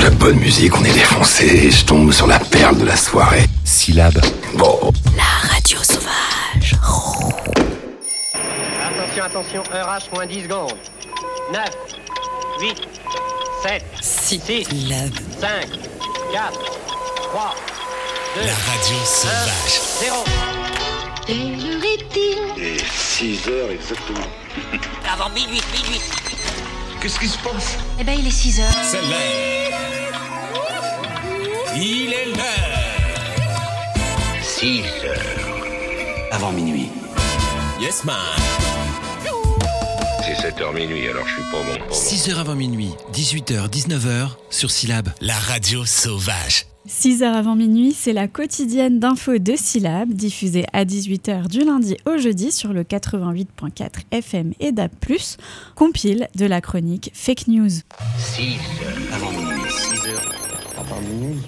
la bonne musique, on est défoncé et je tombe sur la perle de la soirée. Syllabe. Bon. La radio sauvage. Attention, RH, moins 10 secondes. 9, 8, 7, 6, 5, 4, 3, 2, La radio sauvage. 0. Quelle heure est-il? Et 6 heures exactement. Avant minuit. Qu'est-ce qui se passe? Eh ben, il est 6 heures. C'est l'heure. Il est l'heure. 6 heures. Avant minuit. Yes man. C'est 7h minuit, alors je suis pas bon. 6h avant minuit, 18h, 19h sur Syllabe. La radio sauvage. 6h avant minuit, c'est la quotidienne d'infos de Syllabe, diffusée à 18h du lundi au jeudi sur le 88.4 FM et DAB+, compile de la chronique Fake News. 6 heures avant minuit. 6 heures avant minuit.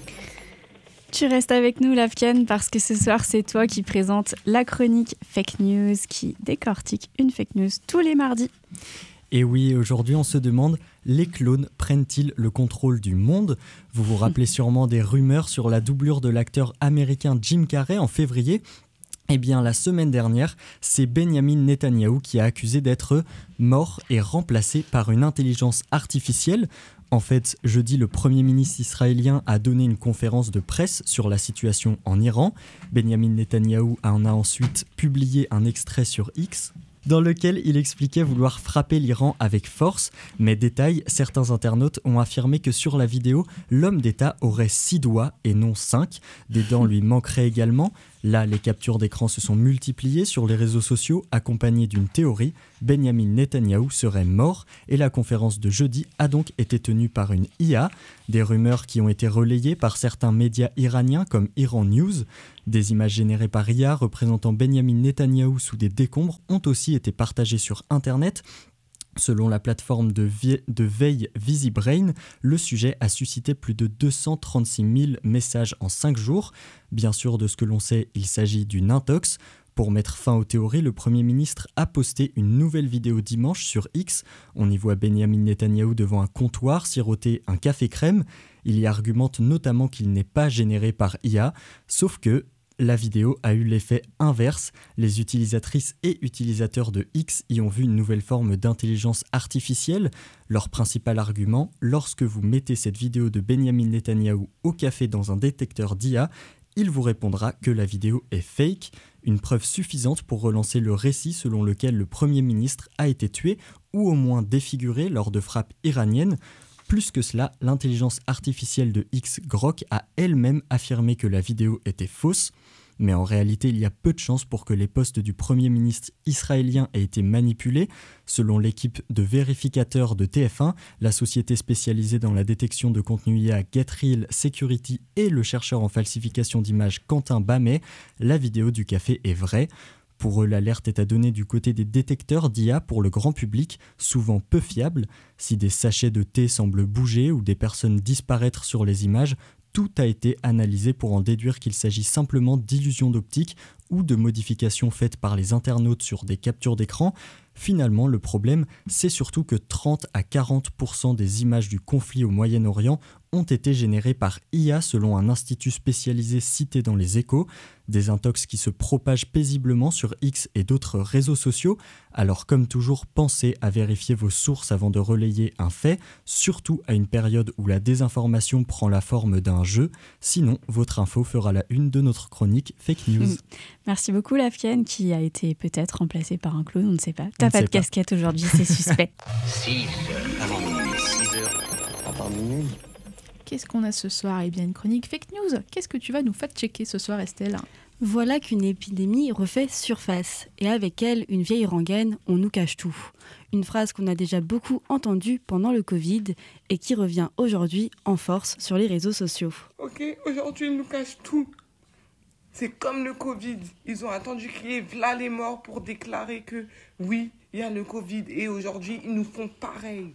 Tu restes avec nous, Lavken, parce que ce soir, c'est toi qui présente la chronique Fake News, qui décortique une fake news tous les mardis. Et oui, aujourd'hui, on se demande, les clones prennent-ils le contrôle du monde ? Vous vous rappelez sûrement des rumeurs sur la doublure de l'acteur américain Jim Carrey en février ? Eh bien, la semaine dernière, c'est Benjamin Netanyahou qui a accusé d'être mort et remplacé par une intelligence artificielle. En fait, jeudi, le Premier ministre israélien a donné une conférence de presse sur la situation en Iran. Benjamin Netanyahou en a ensuite publié un extrait sur X, dans lequel il expliquait vouloir frapper l'Iran avec force. Mais détail, certains internautes ont affirmé que sur la vidéo, l'homme d'État aurait 6 doigts et non 5. Des dents lui manqueraient également. Là, les captures d'écran se sont multipliées sur les réseaux sociaux, accompagnées d'une théorie. Benjamin Netanyahou serait mort et la conférence de jeudi a donc été tenue par une IA. Des rumeurs qui ont été relayées par certains médias iraniens comme Iran News. Des images générées par IA représentant Benjamin Netanyahou sous des décombres ont aussi été partagées sur Internet. Selon la plateforme de veille VisiBrain, le sujet a suscité plus de 236 000 messages en 5 jours. Bien sûr, de ce que l'on sait, il s'agit d'une intox. Pour mettre fin aux théories, le Premier ministre a posté une nouvelle vidéo dimanche sur X. On y voit Benjamin Netanyahou devant un comptoir siroter un café crème. Il y argumente notamment qu'il n'est pas généré par IA, sauf que la vidéo a eu l'effet inverse. Les utilisatrices et utilisateurs de X y ont vu une nouvelle forme d'intelligence artificielle. Leur principal argument, lorsque vous mettez cette vidéo de Benjamin Netanyahou au café dans un détecteur d'IA, il vous répondra que la vidéo est fake, une preuve suffisante pour relancer le récit selon lequel le Premier ministre a été tué ou au moins défiguré lors de frappes iraniennes. Plus que cela, l'intelligence artificielle de X, Grok, a elle-même affirmé que la vidéo était fausse. Mais en réalité, il y a peu de chances pour que les postes du Premier ministre israélien aient été manipulés. Selon l'équipe de vérificateurs de TF1, la société spécialisée dans la détection de contenu IA GetReal Security et le chercheur en falsification d'images Quentin Bamet, la vidéo du café est vraie. Pour eux, l'alerte est à donner du côté des détecteurs d'IA pour le grand public, souvent peu fiables. Si des sachets de thé semblent bouger ou des personnes disparaître sur les images, tout a été analysé pour en déduire qu'il s'agit simplement d'illusions d'optique ou de modifications faites par les internautes sur des captures d'écran. Finalement, le problème, c'est surtout que 30 à 40% des images du conflit au Moyen-Orient ont été générées par IA selon un institut spécialisé cité dans les Échos, des intox qui se propagent paisiblement sur X et d'autres réseaux sociaux. Alors comme toujours, pensez à vérifier vos sources avant de relayer un fait, surtout à une période où la désinformation prend la forme d'un jeu, sinon votre info fera la une de notre chronique Fake News. Merci beaucoup Lavken, qui a été peut-être remplacé par un clone, on ne sait pas. T'as pas de casquette aujourd'hui, c'est suspect. 6 heures avant minuit. 6 heures avant minuit. Qu'est-ce qu'on a ce soir ? Eh bien, une chronique fake news. Qu'est-ce que tu vas nous fact-checker ce soir, Estelle ? Voilà qu'une épidémie refait surface, et avec elle, une vieille rengaine, on nous cache tout. Une phrase qu'on a déjà beaucoup entendue pendant le Covid, et qui revient aujourd'hui en force sur les réseaux sociaux. Ok, aujourd'hui, ils nous cachent tout. C'est comme le Covid. Ils ont attendu crier « V'là les morts » pour déclarer que oui, il y a le Covid, et aujourd'hui, ils nous font pareil.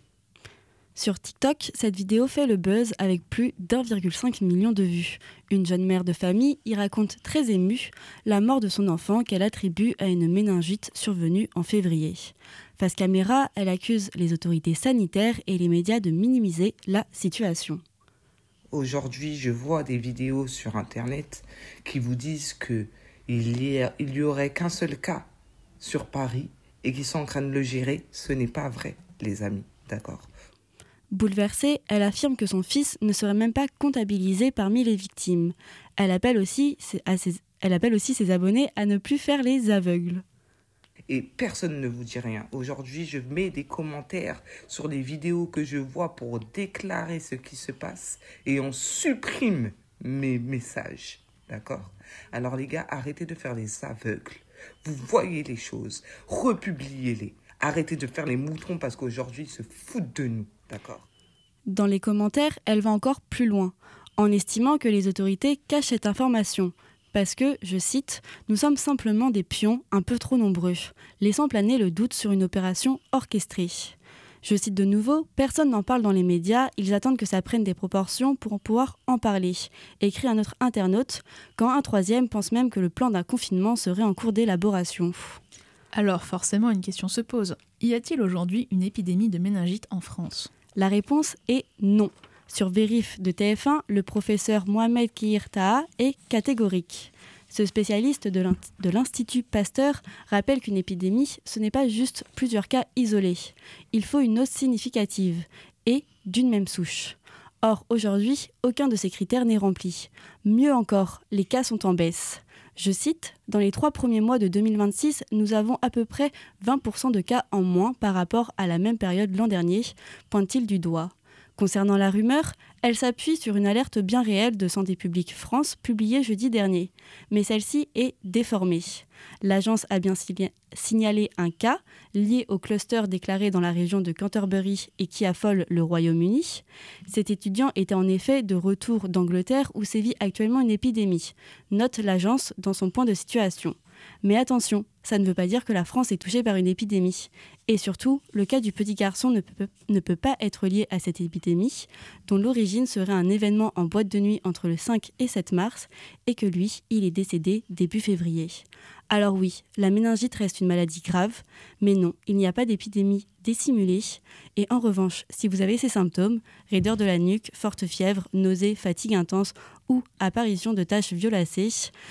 Sur TikTok, cette vidéo fait le buzz avec plus d'1,5 million de vues. Une jeune mère de famille y raconte très émue la mort de son enfant qu'elle attribue à une méningite survenue en février. Face caméra, elle accuse les autorités sanitaires et les médias de minimiser la situation. aujourd'hui, je vois des vidéos sur Internet qui vous disent qu'il y aurait qu'un seul cas sur Paris et qu'ils sont en train de le gérer. Ce n'est pas vrai, les amis, d'accord ? Bouleversée, elle affirme que son fils ne serait même pas comptabilisé parmi les victimes. Elle appelle aussi ses abonnés à ne plus faire les aveugles. Et personne ne vous dit rien. Aujourd'hui, je mets des commentaires sur les vidéos que je vois pour déclarer ce qui se passe et on supprime mes messages. D'accord ? Alors les gars, arrêtez de faire les aveugles. Vous voyez les choses, republiez-les. Arrêtez de faire les moutons parce qu'aujourd'hui, ils se foutent de nous. D'accord ? Dans les commentaires, elle va encore plus loin, en estimant que les autorités cachent cette information. Parce que, je cite, « Nous sommes simplement des pions un peu trop nombreux, laissant planer le doute sur une opération orchestrée. » Je cite de nouveau, « Personne n'en parle dans les médias, ils attendent que ça prenne des proportions pour pouvoir en parler. » Écrit un autre internaute, quand un troisième pense même que le plan d'un confinement serait en cours d'élaboration. Alors forcément, une question se pose. Y a-t-il aujourd'hui une épidémie de méningite en France ? La réponse est non. Sur Vérif de TF1, le professeur Mohamed Khir Taha est catégorique. Ce spécialiste de l'Institut Pasteur rappelle qu'une épidémie, ce n'est pas juste plusieurs cas isolés. Il faut une hausse significative et d'une même souche. Or, aujourd'hui, aucun de ces critères n'est rempli. Mieux encore, les cas sont en baisse. Je cite, « Dans les 3 premiers mois de 2026, nous avons à peu près 20% de cas en moins par rapport à la même période l'an dernier », pointe-t-il du doigt. Concernant la rumeur, elle s'appuie sur une alerte bien réelle de Santé publique France publiée jeudi dernier. Mais celle-ci est déformée. L'agence a bien signalé un cas lié au cluster déclaré dans la région de Canterbury et qui affole le Royaume-Uni. Cet étudiant était en effet de retour d'Angleterre où sévit actuellement une épidémie, note l'agence dans son point de situation. Mais attention, ça ne veut pas dire que la France est touchée par une épidémie. Et surtout, le cas du petit garçon ne peut pas être lié à cette épidémie, dont l'origine serait un événement en boîte de nuit entre le 5 et 7 mars, et que lui, il est décédé début février. Alors oui, la méningite reste une maladie grave, mais non, il n'y a pas d'épidémie dissimulée. Et en revanche, si vous avez ces symptômes, raideur de la nuque, forte fièvre, nausées, fatigue intense ou apparition de taches violacées,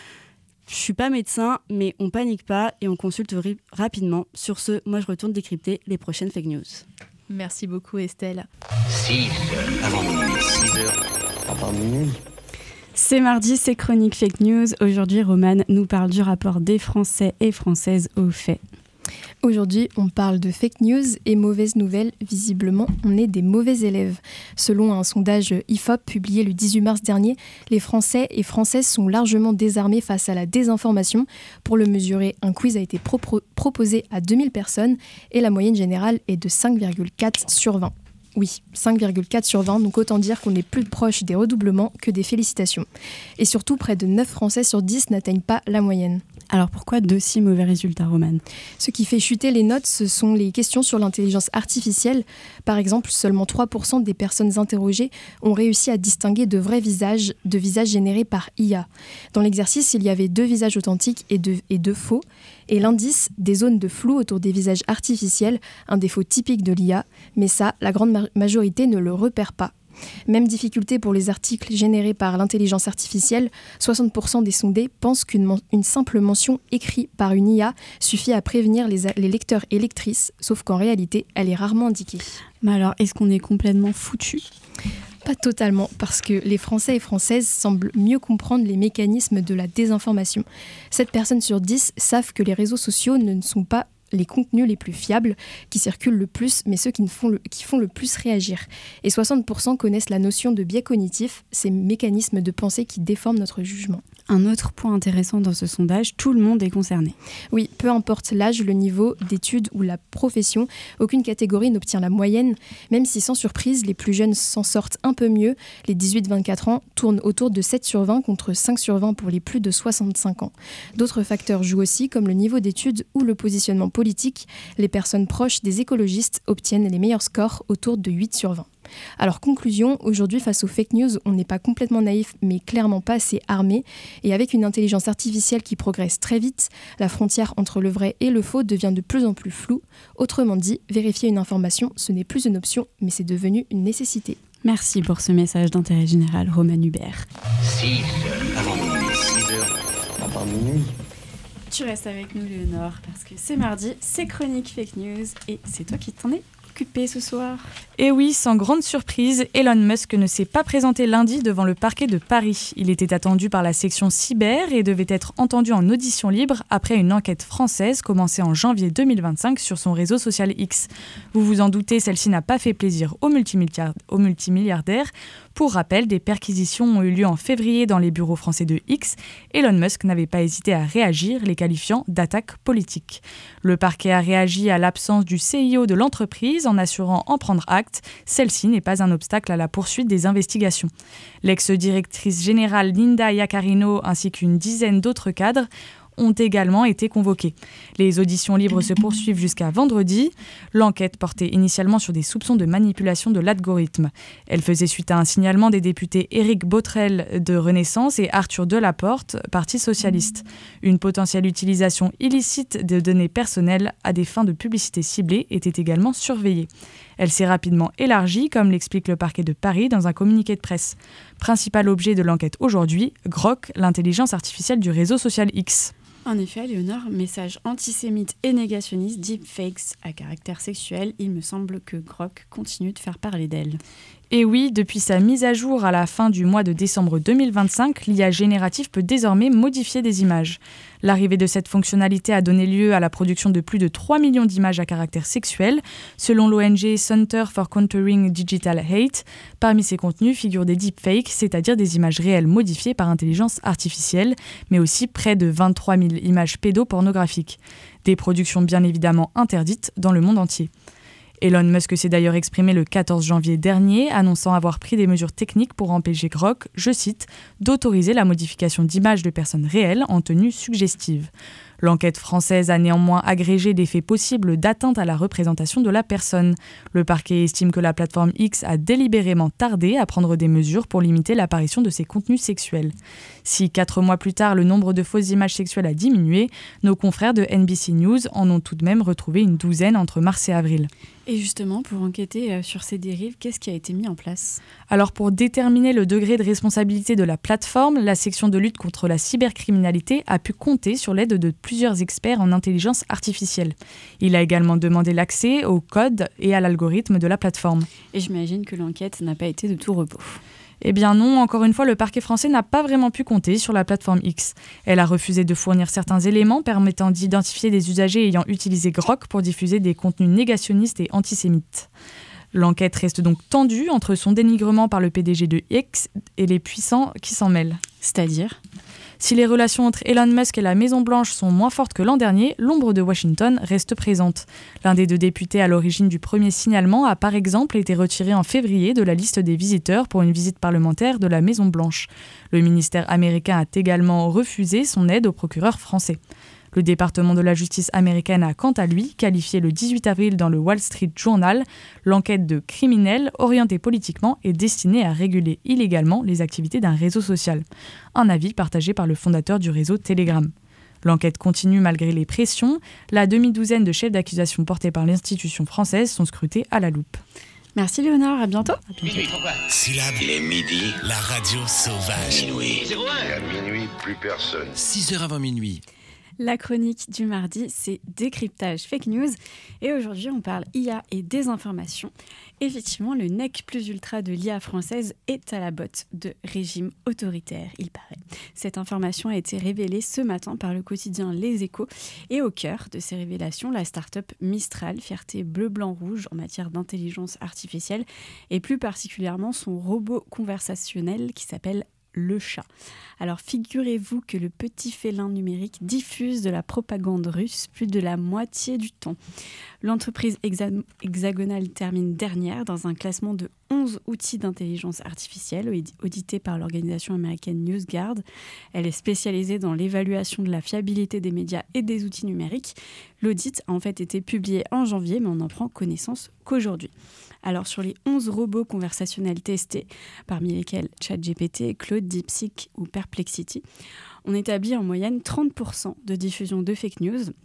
je suis pas médecin, mais on panique pas et on consulte rapidement. Sur ce, moi je retourne décrypter les prochaines fake news. Merci beaucoup Estelle. 6 heures avant minuit, 6 heures avant minuit. C'est mardi, c'est Chronique Fake News. Aujourd'hui, Romane nous parle du rapport des Français et Françaises aux faits. Aujourd'hui, on parle de fake news et mauvaises nouvelles. Visiblement, on est des mauvais élèves. Selon un sondage IFOP publié le 18 mars dernier, les Français et Françaises sont largement désarmés face à la désinformation. Pour le mesurer, un quiz a été proposé à 2000 personnes et la moyenne générale est de 5,4 sur 20. Oui, 5,4 sur 20, donc autant dire qu'on est plus proche des redoublements que des félicitations. Et surtout, près de 9 Français sur 10 n'atteignent pas la moyenne. Alors pourquoi de si mauvais résultats, Romane ? Ce qui fait chuter les notes, ce sont les questions sur l'intelligence artificielle. Par exemple, seulement 3% des personnes interrogées ont réussi à distinguer de vrais visages de visages générés par IA. Dans l'exercice, il y avait 2 visages authentiques et 2 faux. Et l'indice, des zones de flou autour des visages artificiels, un défaut typique de l'IA. Mais ça, la grande majorité ne le repère pas. Même difficulté pour les articles générés par l'intelligence artificielle, 60% des sondés pensent qu'une simple mention écrite par une IA suffit à prévenir les lecteurs et lectrices, sauf qu'en réalité, elle est rarement indiquée. Mais alors, est-ce qu'on est complètement foutus ? Pas totalement, parce que les Français et Françaises semblent mieux comprendre les mécanismes de la désinformation. 7 personnes sur 10 savent que les réseaux sociaux ne sont pas les contenus les plus fiables, qui circulent le plus, mais ceux qui font le plus réagir. Et 60% connaissent la notion de biais cognitif, ces mécanismes de pensée qui déforment notre jugement. Un autre point intéressant dans ce sondage, tout le monde est concerné. Oui, peu importe l'âge, le niveau d'études ou la profession, aucune catégorie n'obtient la moyenne, même si sans surprise, les plus jeunes s'en sortent un peu mieux. Les 18-24 ans tournent autour de 7 sur 20 contre 5 sur 20 pour les plus de 65 ans. D'autres facteurs jouent aussi, comme le niveau d'études ou le positionnement politique. Les personnes proches des écologistes obtiennent les meilleurs scores autour de 8 sur 20. Alors conclusion, aujourd'hui face aux fake news, on n'est pas complètement naïf mais clairement pas assez armé. Et avec une intelligence artificielle qui progresse très vite, la frontière entre le vrai et le faux devient de plus en plus floue. Autrement dit, vérifier une information, ce n'est plus une option mais c'est devenu une nécessité. Merci pour ce message d'intérêt général, Roman Hubert. 6 heures avant minuit, 6 heures avant minuit. Tu restes avec nous, Léonore, parce que c'est mardi, c'est Chronique Fake News, et c'est toi qui t'en es occupé ce soir. Et oui, sans grande surprise, Elon Musk ne s'est pas présenté lundi devant le parquet de Paris. Il était attendu par la section cyber et devait être entendu en audition libre après une enquête française commencée en janvier 2025 sur son réseau social X. Vous vous en doutez, celle-ci n'a pas fait plaisir aux multimilliardaires. Pour rappel, des perquisitions ont eu lieu en février dans les bureaux français de X. Elon Musk n'avait pas hésité à réagir, les qualifiant d'attaque politique. Le parquet a réagi à l'absence du CIO de l'entreprise en assurant en prendre acte. Celle-ci n'est pas un obstacle à la poursuite des investigations. L'ex-directrice générale Linda Yaccarino ainsi qu'une dizaine d'autres cadres ont également été convoqués. Les auditions libres se poursuivent jusqu'à vendredi. L'enquête portait initialement sur des soupçons de manipulation de l'algorithme. Elle faisait suite à un signalement des députés Éric Botrel de Renaissance et Arthur Delaporte, Parti socialiste. Une potentielle utilisation illicite de données personnelles à des fins de publicité ciblée était également surveillée. Elle s'est rapidement élargie, comme l'explique le parquet de Paris dans un communiqué de presse. Principal objet de l'enquête aujourd'hui, Grok, l'intelligence artificielle du réseau social X. En effet, Léonore, message antisémite et négationniste, deepfakes à caractère sexuel, il me semble que Grok continue de faire parler d'elle. Et oui, depuis sa mise à jour à la fin du mois de décembre 2025, l'IA générative peut désormais modifier des images. L'arrivée de cette fonctionnalité a donné lieu à la production de plus de 3 millions d'images à caractère sexuel. Selon l'ONG Center for Countering Digital Hate, parmi ces contenus figurent des deepfakes, c'est-à-dire des images réelles modifiées par intelligence artificielle, mais aussi près de 23 000 images pédopornographiques. Des productions bien évidemment interdites dans le monde entier. Elon Musk s'est d'ailleurs exprimé le 14 janvier dernier, annonçant avoir pris des mesures techniques pour empêcher Grok, je cite, d'autoriser la modification d'images de personnes réelles en tenue suggestive. L'enquête française a néanmoins agrégé des faits possibles d'atteinte à la représentation de la personne. Le parquet estime que la plateforme X a délibérément tardé à prendre des mesures pour limiter l'apparition de ces contenus sexuels. Si 4 mois plus tard, le nombre de fausses images sexuelles a diminué, nos confrères de NBC News en ont tout de même retrouvé une douzaine entre mars et avril. Et justement, pour enquêter sur ces dérives, qu'est-ce qui a été mis en place ? Alors pour déterminer le degré de responsabilité de la plateforme, la section de lutte contre la cybercriminalité a pu compter sur l'aide de plusieurs experts en intelligence artificielle. Il a également demandé l'accès au code et à l'algorithme de la plateforme. Et j'imagine que l'enquête n'a pas été de tout repos. Eh bien non, encore une fois, le parquet français n'a pas vraiment pu compter sur la plateforme X. Elle a refusé de fournir certains éléments permettant d'identifier des usagers ayant utilisé Grok pour diffuser des contenus négationnistes et antisémites. L'enquête reste donc tendue entre son dénigrement par le PDG de X et les puissants qui s'en mêlent. C'est-à-dire ? Si les relations entre Elon Musk et la Maison-Blanche sont moins fortes que l'an dernier, l'ombre de Washington reste présente. L'un des 2 députés à l'origine du premier signalement a par exemple été retiré en février de la liste des visiteurs pour une visite parlementaire de la Maison-Blanche. Le ministère américain a également refusé son aide au procureur français. Le département de la justice américaine a quant à lui qualifié le 18 avril dans le Wall Street Journal l'enquête de criminelle orientée politiquement et destinée à réguler illégalement les activités d'un réseau social. Un avis partagé par le fondateur du réseau Telegram. L'enquête continue malgré les pressions. La demi-douzaine de chefs d'accusation portés par l'institution française sont scrutés à la loupe. Merci Léonore, à bientôt. Syllabe. Il est midi. La radio sauvage. Minuit. Et à minuit, plus personne. 6 heures avant minuit. La chronique du mardi, c'est décryptage fake news. Et aujourd'hui, on parle IA et désinformation. Effectivement, le nec plus ultra de l'IA française est à la botte de régime autoritaire, il paraît. Cette information a été révélée ce matin par le quotidien Les Échos. Et au cœur de ces révélations, la start-up Mistral, fierté bleu-blanc-rouge en matière d'intelligence artificielle, et plus particulièrement son robot conversationnel qui s'appelle le chat. Alors figurez-vous que le petit félin numérique diffuse de la propagande russe plus de la moitié du temps. L'entreprise hexagonale termine dernière dans un classement de 11 outils d'intelligence artificielle audité par l'organisation américaine NewsGuard. Elle est spécialisée dans l'évaluation de la fiabilité des médias et des outils numériques. L'audit a en fait été publié en janvier, mais on n'en prend connaissance qu'aujourd'hui. Alors sur les 11 robots conversationnels testés, parmi lesquels ChatGPT, Claude, DeepSeek ou Perplexity, on établit en moyenne 30% de diffusion de fake news.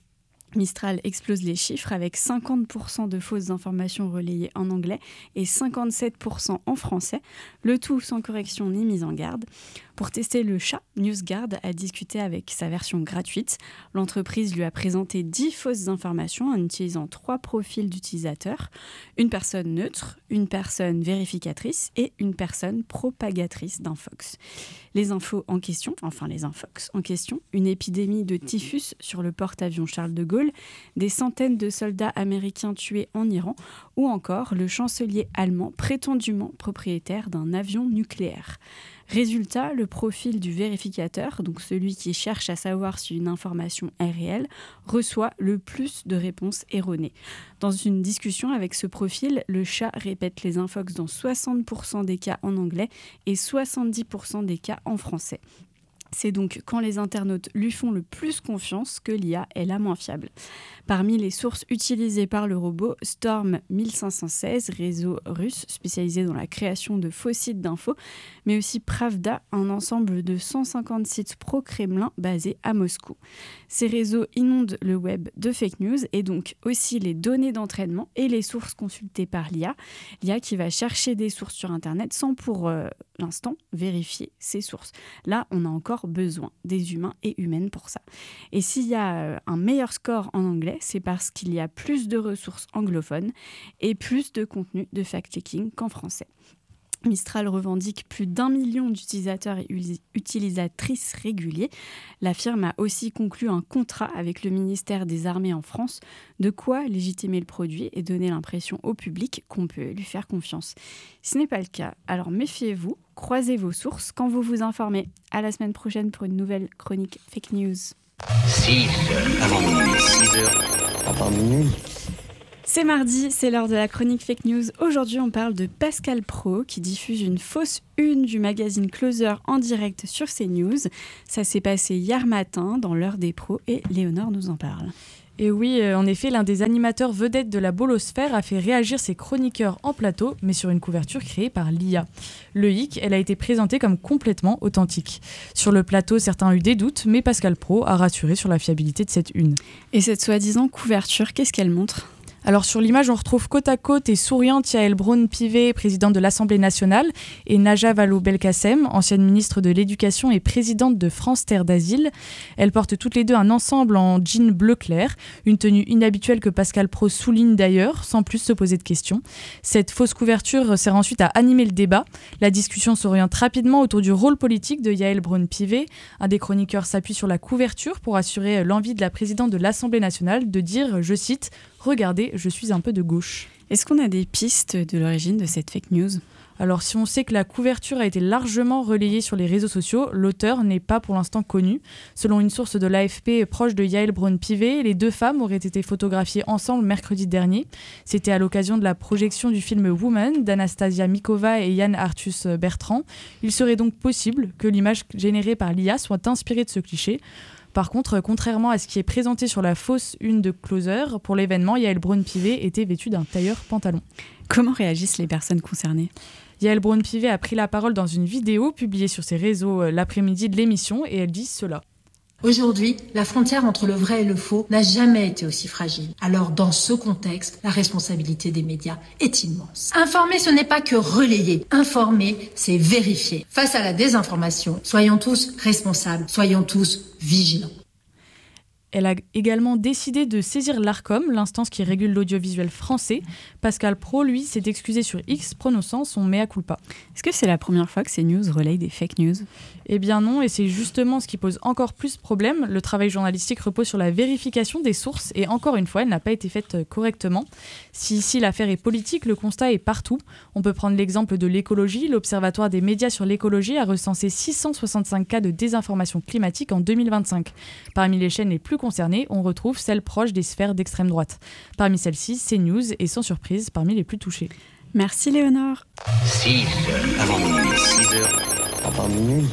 Mistral explose les chiffres avec 50% de fausses informations relayées en anglais et 57% en français, le tout sans correction ni mise en garde. Pour tester le chat, NewsGuard a discuté avec sa version gratuite. L'entreprise lui a présenté 10 fausses informations en utilisant 3 profils d'utilisateurs, une personne neutre, une personne vérificatrice et une personne propagatrice d'infox. Les infox en question, une épidémie de typhus sur le porte-avions Charles de Gaulle, des centaines de soldats américains tués en Iran ou encore le chancelier allemand prétendument propriétaire d'un avion nucléaire. Résultat, le profil du vérificateur, donc celui qui cherche à savoir si une information est réelle, reçoit le plus de réponses erronées. Dans une discussion avec ce profil, le chat répète les infox dans 60% des cas en anglais et 70% des cas en français. C'est donc quand les internautes lui font le plus confiance que l'IA est la moins fiable. Parmi les sources utilisées par le robot, Storm 1516, réseau russe spécialisé dans la création de faux sites d'infos, mais aussi Pravda, un ensemble de 150 sites pro-Kremlin basés à Moscou. Ces réseaux inondent le web de fake news et donc aussi les données d'entraînement et les sources consultées par l'IA. L'IA qui va chercher des sources sur Internet sans pour l'instant vérifier ces sources. Là, on a encore besoin des humains et humaines pour ça. Et s'il y a un meilleur score en anglais, c'est parce qu'il y a plus de ressources anglophones et plus de contenu de fact-checking qu'en français. Mistral revendique plus d'1 million d'utilisateurs et utilisatrices réguliers. La firme a aussi conclu un contrat avec le ministère des Armées en France, de quoi légitimer le produit et donner l'impression au public qu'on peut lui faire confiance. Si ce n'est pas le cas, alors méfiez-vous, croisez vos sources quand vous vous informez. À la semaine prochaine pour une nouvelle chronique Fake News. 6 heures avant minuit, 6 heures avant minuit. C'est mardi, c'est l'heure de la chronique Fake News. Aujourd'hui, on parle de Pascal Praud qui diffuse une fausse une du magazine Closer en direct sur CNews. Ça s'est passé hier matin dans l'heure des pros et Léonore nous en parle. Et oui, en effet, l'un des animateurs vedettes de la Bolosphère a fait réagir ses chroniqueurs en plateau, mais sur une couverture créée par l'IA. Le hic, elle a été présentée comme complètement authentique. Sur le plateau, certains ont eu des doutes, mais Pascal Praud a rassuré sur la fiabilité de cette une. Et cette soi-disant couverture, qu'est-ce qu'elle montre ? Alors sur l'image, on retrouve côte à côte et souriante Yael Braun-Pivet, présidente de l'Assemblée nationale, et Najat Vallaud-Belkacem, ancienne ministre de l'Éducation et présidente de France Terre d'Asile. Elles portent toutes les deux un ensemble en jean bleu clair, une tenue inhabituelle que Pascal Praud souligne d'ailleurs, sans plus se poser de questions. Cette fausse couverture sert ensuite à animer le débat. La discussion s'oriente rapidement autour du rôle politique de Yael Braun-Pivet. Un des chroniqueurs s'appuie sur la couverture pour assurer l'envie de la présidente de l'Assemblée nationale de dire, je cite, « Regardez, je suis un peu de gauche ». Est-ce qu'on a des pistes de l'origine de cette fake news ? Alors si on sait que la couverture a été largement relayée sur les réseaux sociaux, l'auteur n'est pas pour l'instant connu. Selon une source de l'AFP proche de Yael Braun-Pivet, les deux femmes auraient été photographiées ensemble mercredi dernier. C'était à l'occasion de la projection du film Woman d'Anastasia Mikova et Yann Arthus Bertrand. Il serait donc possible que l'image générée par l'IA soit inspirée de ce cliché. Par contre, contrairement à ce qui est présenté sur la fausse une de Closer, pour l'événement, Yael Braun-Pivet était vêtue d'un tailleur pantalon. Comment réagissent les personnes concernées ? Yael Braun-Pivet a pris la parole dans une vidéo publiée sur ses réseaux l'après-midi de l'émission et elle dit cela. Aujourd'hui, la frontière entre le vrai et le faux n'a jamais été aussi fragile. Alors, dans ce contexte, la responsabilité des médias est immense. Informer, ce n'est pas que relayer. Informer, c'est vérifier. Face à la désinformation, soyons tous responsables, soyons tous vigilants. Elle a également décidé de saisir l'Arcom, l'instance qui régule l'audiovisuel français. Pascal Praud, lui, s'est excusé sur X, prononçant son mea culpa. Est-ce que c'est la première fois que CNews relaye des fake news ? Eh bien non, et c'est justement ce qui pose encore plus problème. Le travail journalistique repose sur la vérification des sources, et encore une fois, elle n'a pas été faite correctement. Si ici l'affaire est politique, le constat est partout. On peut prendre l'exemple de l'écologie. L'Observatoire des médias sur l'écologie a recensé 665 cas de désinformation climatique en 2025. Parmi les chaînes les plus concernées, on retrouve celles proches des sphères d'extrême droite. Parmi celles-ci, CNews est sans surprise parmi les plus touchées. Merci Léonore. 6 heures avant minuit, 6 heures avant minuit.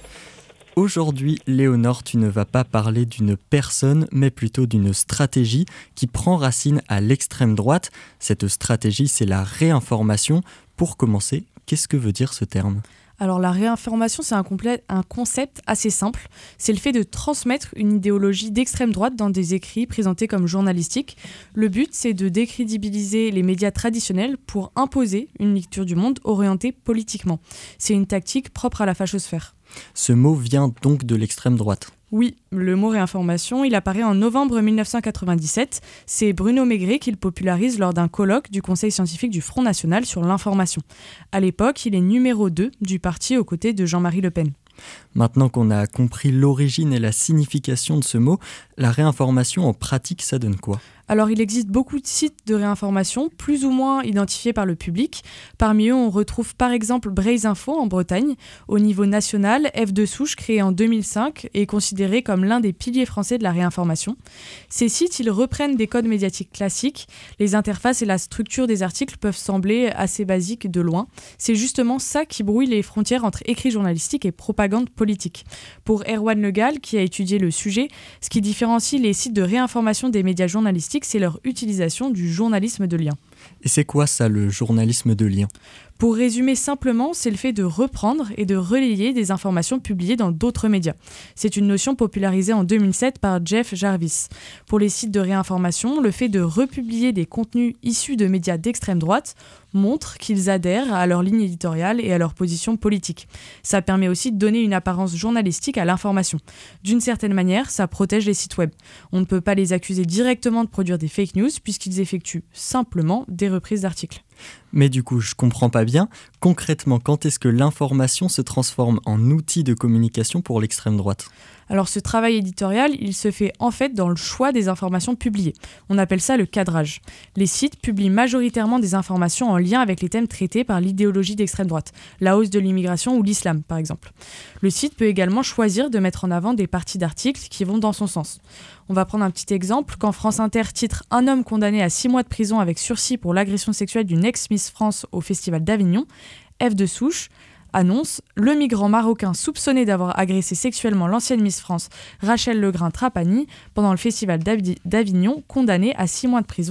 Aujourd'hui, Léonore, tu ne vas pas parler d'une personne, mais plutôt d'une stratégie qui prend racine à l'extrême droite. Cette stratégie, c'est la réinformation. Pour commencer, qu'est-ce que veut dire ce terme ? Alors la réinformation, c'est un concept assez simple. C'est le fait de transmettre une idéologie d'extrême droite dans des écrits présentés comme journalistiques. Le but, c'est de décrédibiliser les médias traditionnels pour imposer une lecture du monde orientée politiquement. C'est une tactique propre à la fachosphère. Ce mot vient donc de l'extrême droite. Oui, le mot réinformation, il apparaît en novembre 1997. C'est Bruno Maigret qui le popularise lors d'un colloque du Conseil scientifique du Front National sur l'information. À l'époque, il est numéro 2 du parti aux côtés de Jean-Marie Le Pen. Maintenant qu'on a compris l'origine et la signification de ce mot, la réinformation en pratique, ça donne quoi ? Alors, il existe beaucoup de sites de réinformation, plus ou moins identifiés par le public. Parmi eux, on retrouve par exemple Braise Info en Bretagne. Au niveau national, F de Souche, créé en 2005, est considéré comme l'un des piliers français de la réinformation. Ces sites, ils reprennent des codes médiatiques classiques. Les interfaces et la structure des articles peuvent sembler assez basiques de loin. C'est justement ça qui brouille les frontières entre écrit journalistique et propagande politique. Pour Erwan Le Gall, qui a étudié le sujet, ce qui différencie les sites de réinformation des médias journalistiques, c'est leur utilisation du journalisme de lien. Et c'est quoi ça, le journalisme de lien ? Pour résumer simplement, c'est le fait de reprendre et de relayer des informations publiées dans d'autres médias. C'est une notion popularisée en 2007 par Jeff Jarvis. Pour les sites de réinformation, le fait de republier des contenus issus de médias d'extrême droite montre qu'ils adhèrent à leur ligne éditoriale et à leur position politique. Ça permet aussi de donner une apparence journalistique à l'information. D'une certaine manière, ça protège les sites web. On ne peut pas les accuser directement de produire des fake news puisqu'ils effectuent simplement des reprises d'articles. Mais du coup, je comprends pas bien. Concrètement, quand est-ce que l'information se transforme en outil de communication pour l'extrême droite ? Alors ce travail éditorial, il se fait en fait dans le choix des informations publiées. On appelle ça le cadrage. Les sites publient majoritairement des informations en lien avec les thèmes traités par l'idéologie d'extrême droite, la hausse de l'immigration ou l'islam par exemple. Le site peut également choisir de mettre en avant des parties d'articles qui vont dans son sens. On va prendre un petit exemple. Quand France Inter titre « Un homme condamné à 6 mois de prison avec sursis pour l'agression sexuelle d'une ex-Miss France au Festival d'Avignon », F de Souche annonce « Le migrant marocain soupçonné d'avoir agressé sexuellement l'ancienne Miss France Rachel Legrain-Trapani pendant le Festival d'Avignon, condamné à 6 mois de prison